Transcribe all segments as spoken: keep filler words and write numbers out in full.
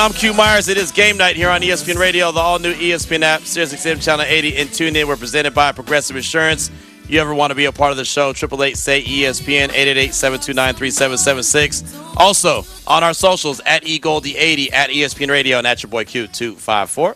I'm Q Myers. It is game night here on E S P N Radio, the all-new E S P N app, Sirius X M Channel eighty, and tune in. We're presented by Progressive Insurance. You ever want to be a part of the show, eight eight eight, S A Y, E S P N, eight eight eight, seven two nine, three seven seven six. Also, on our socials, at E Goldie eighty, at E S P N Radio, and at your boy Q two five four.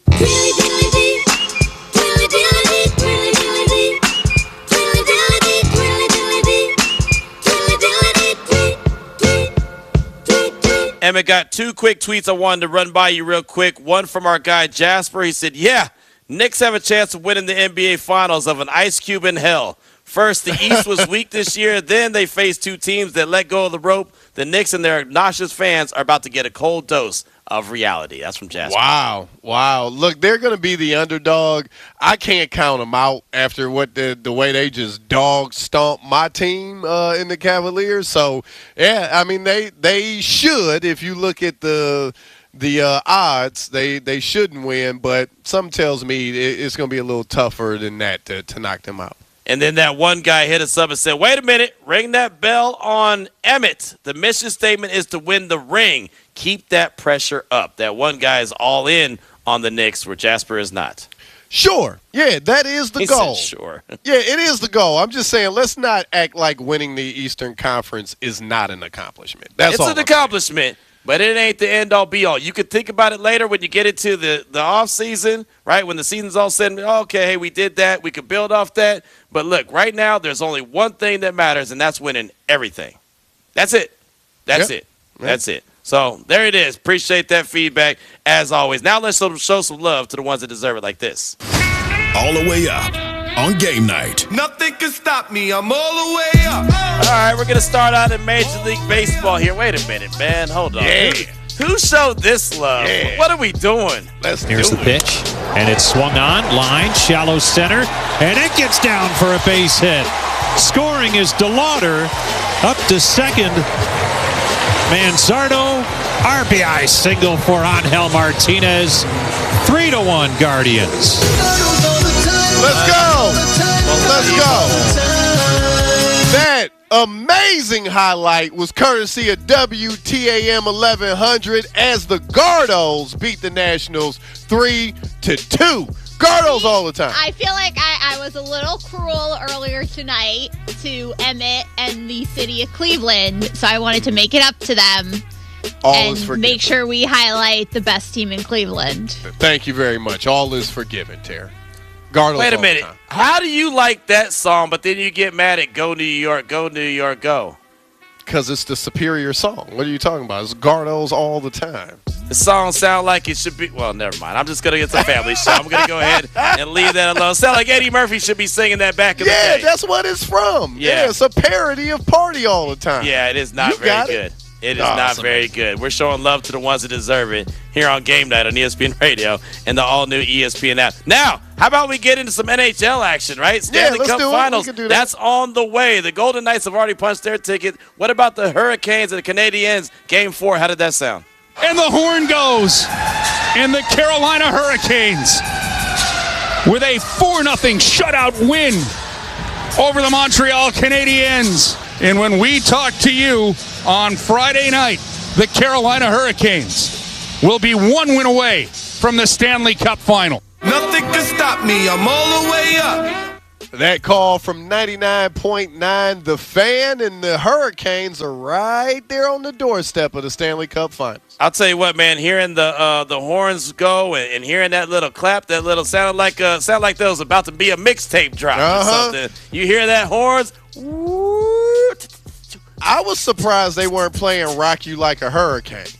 Emmett, got two quick tweets I wanted to run by you real quick. One from our guy Jasper. He said, yeah, Knicks have a chance of winning the N B A Finals of an ice cube in hell. First, the East was weak this year. Then they faced two teams that let go of the rope. The Knicks and their obnoxious fans are about to get a cold dose of reality. That's from Jasper. Wow. Wow. Look, they're going to be the underdog. I can't count them out after what the, the way they just dog stomped my team uh, in the Cavaliers. So, yeah, I mean, they they should, if you look at the the uh, odds, they, they shouldn't win. But something tells me it, it's going to be a little tougher than that to, to knock them out. And then that one guy hit us up and said, wait a minute, ring that bell on Emmett. The mission statement is to win the ring. Keep that pressure up. That one guy is all in on the Knicks where Jasper is not. Sure. Yeah, that is the he goal. Said sure. Yeah, it is the goal. I'm just saying, let's not act like winning the Eastern Conference is not an accomplishment. That's it's all an I'm accomplishment. saying. But it ain't the end all be all. You could think about it later when you get into the, the off season, right? When the season's all said, okay, hey, we did that. We could build off that. But look, right now there's only one thing that matters, and that's winning everything. That's it. That's yep. it. That's yep. it. So there it is. Appreciate that feedback as always. Now let's show some love to the ones that deserve it like this. All the way up on game night. Nothing can stop me. I'm all the way up. All right, we're going to start out in Major League Baseball here. Wait a minute, man. Hold on. Yeah. Who, who showed this love? Yeah. What are we doing? Let's Here's do the it. pitch, and it's swung on, line, shallow center, and it gets down for a base hit. Scoring is DeLauder up to second. Manzardo, R B I single for Angel Martinez. Three to one Guardians. Let's go. Let's go. That amazing highlight was courtesy of W T A M eleven hundred as the Gardos beat the Nationals three to two. Gardos all the time. I feel like I, I was a little cruel earlier tonight to Emmett and the city of Cleveland, so I wanted to make it up to them All and is forgiven. make sure we highlight the best team in Cleveland. Thank you very much. All is forgiven, Tara. Gardos Wait a all minute. the time. How do you like that song, but then you get mad at Go New York, Go New York, Go? Because it's the superior song. What are you talking about? It's Gardos all the time. The song sound like it should be. Well, never mind. I'm just going to get some family show. I'm going to go ahead and leave that alone. Sound like Eddie Murphy should be singing that back in Yeah, the day. that's what it's from. Yeah. Yeah, it's a parody of Party all the time. Yeah, it is not You very got good. it. It is Oh, not it's very good. We're showing love to the ones that deserve it here on Game Night on E S P N Radio and the all-new E S P N app. Now, how about we get into some N H L action, right? Stanley let's Cup do it. We Finals. can do that. That's on the way. The Golden Knights have already punched their ticket. What about the Hurricanes and the Canadiens? Game four, how did that sound? And the horn goes. And the Carolina Hurricanes with a four nothing shutout win over the Montreal Canadiens. And when we talk to you on Friday night, the Carolina Hurricanes will be one win away from the Stanley Cup Final. Nothing can stop me. I'm all the way up. That call from ninety-nine point nine The Fan, and the Hurricanes are right there on the doorstep of the Stanley Cup Finals. I'll tell you what, man. Hearing the uh, the horns go and, and hearing that little clap, that little sounded like uh, sound like there was about to be a mixtape drop Uh-huh. or something. You hear that horns? I was surprised they weren't playing Rock You Like a Hurricane.